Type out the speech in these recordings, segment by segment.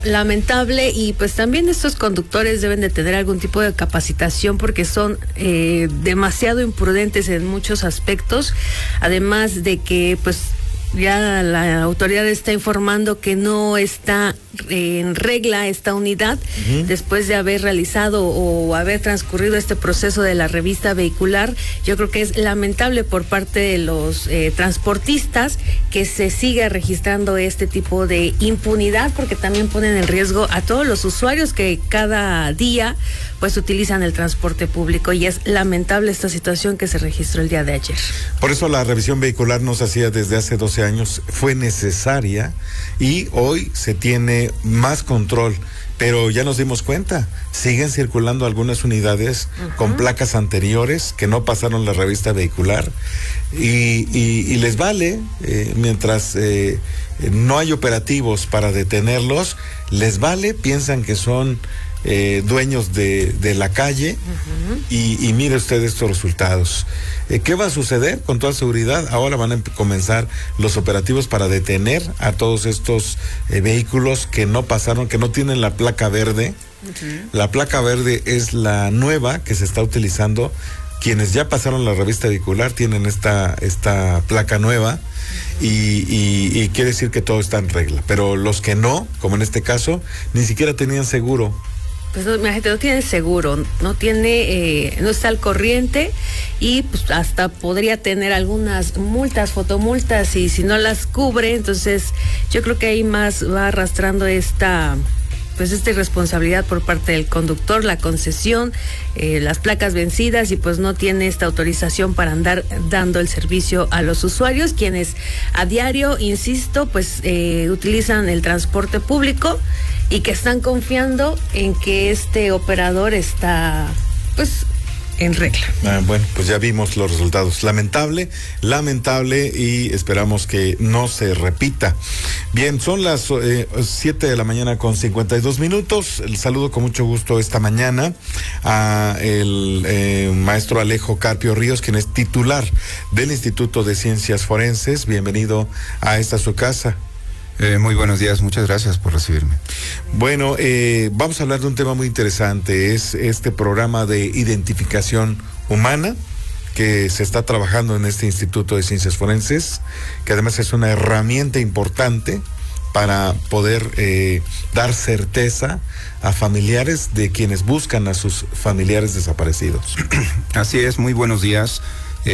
Lamentable, y pues también estos conductores deben de tener algún tipo de capacitación porque son demasiado imprudentes en muchos aspectos, además de que pues ya la autoridad está informando que no está en regla esta unidad después de haber realizado o haber transcurrido este proceso de la revista vehicular. Yo creo que es lamentable por parte de los transportistas que se siga registrando este tipo de impunidad, porque también ponen en riesgo a todos los usuarios que cada día pues utilizan el transporte público, y es lamentable esta situación que se registró el día de ayer. Por eso la revisión vehicular no se hacía desde hace 12 años, fue necesaria y hoy se tiene más control, pero ya nos dimos cuenta, siguen circulando algunas unidades con placas anteriores que no pasaron la revista vehicular y les vale, mientras no hay operativos para detenerlos, les vale, piensan que son dueños de la calle y mire usted estos resultados. ¿Qué va a suceder? Con toda seguridad, ahora van a comenzar los operativos para detener a todos estos vehículos que no pasaron, que no tienen la placa verde. La placa verde es la nueva que se está utilizando. Quienes ya pasaron la revista vehicular tienen esta placa nueva y quiere decir que todo está en regla, pero los que no, como en este caso, ni siquiera tenían seguro. Pues no, la gente no tiene seguro, no tiene, no está al corriente, y pues hasta podría tener algunas multas, fotomultas, y si no las cubre, entonces yo creo que ahí más va arrastrando esta irresponsabilidad por parte del conductor, la concesión, las placas vencidas, y pues no tiene esta autorización para andar dando el servicio a los usuarios, quienes a diario, insisto, pues utilizan el transporte público y que están confiando en que este operador está pues en regla. Bueno, pues ya vimos los resultados. Lamentable, y esperamos que no se repita. Bien, son las 7 de la mañana con 52 minutos. El saludo con mucho gusto esta mañana a el maestro Alejo Carpio Ríos, quien es titular del Instituto de Ciencias Forenses. Bienvenido a esta su casa. Muy buenos días, muchas gracias por recibirme. Bueno, vamos a hablar de un tema muy interesante, es este programa de identificación humana que se está trabajando en este Instituto de Ciencias Forenses, que además es una herramienta importante para poder dar certeza a familiares de quienes buscan a sus familiares desaparecidos. Así es, muy buenos días.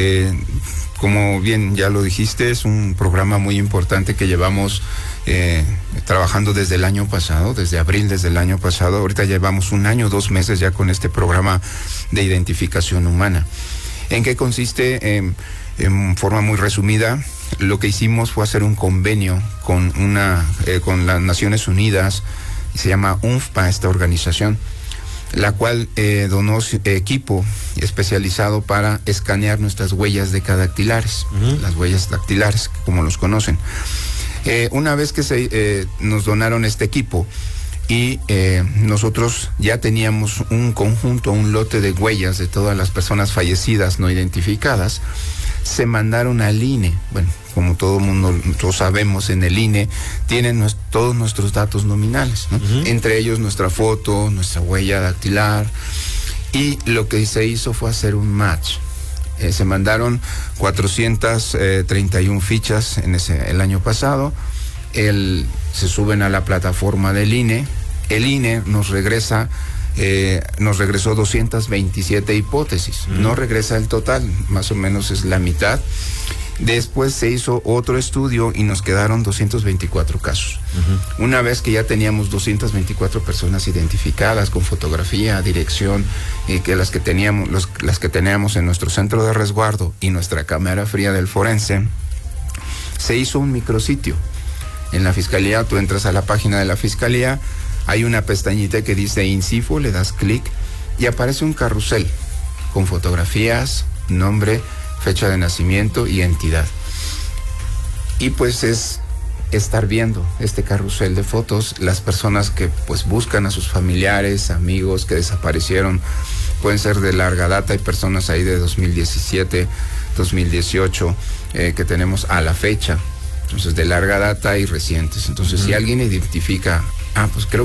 Como bien ya lo dijiste, es un programa muy importante que llevamos trabajando desde el año pasado, desde abril del año pasado. Ahorita llevamos 1 año, 2 meses ya con este programa de identificación humana. ¿En qué consiste? En forma muy resumida, lo que hicimos fue hacer un convenio con las Naciones Unidas, se llama UNFPA, esta organización, la cual donó equipo especializado para escanear nuestras huellas dactilares, las huellas dactilares, como los conocen. Una vez que nos donaron este equipo y nosotros ya teníamos un conjunto, un lote de huellas de todas las personas fallecidas no identificadas, se mandaron al INE. Bueno, como todos sabemos, en el INE tienen todos nuestros datos nominales, ¿no? Entre ellos nuestra foto, nuestra huella dactilar, y lo que se hizo fue hacer un match. Se mandaron 431 fichas el año pasado. Se suben a la plataforma del INE. El INE nos regresó 227 hipótesis. No regresa el total, más o menos es la mitad. Después se hizo otro estudio y nos quedaron 224 casos. Una vez que ya teníamos 224 personas identificadas con fotografía, dirección, y que las que teníamos en nuestro centro de resguardo y nuestra cámara fría del forense, se hizo un micrositio. En la fiscalía, tú entras a la página de la fiscalía, hay una pestañita que dice INCIFO, le das clic y aparece un carrusel con fotografías, nombre, fecha de nacimiento y entidad. Y pues es estar viendo este carrusel de fotos, las personas que pues buscan a sus familiares, amigos que desaparecieron, pueden ser de larga data, hay personas ahí de 2017, 2018 que tenemos a la fecha, entonces de larga data y recientes. Entonces si alguien identifica, pues creo